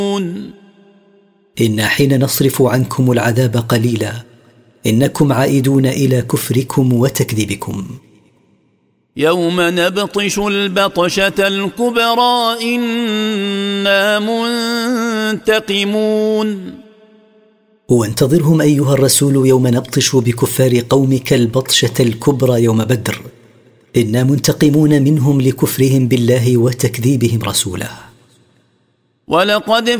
إن حين نصرف عنكم العذاب قليلا إنكم عائدون إلى كفركم وتكذيبكم. يوم نبطش البطشة الكبرى إنا منتقمون. وانتظرهم أيها الرسول يوم نبطش بكفار قومك البطشة الكبرى يوم بدر، إنا منتقمون منهم لكفرهم بالله وتكذيبهم رسوله. ولقد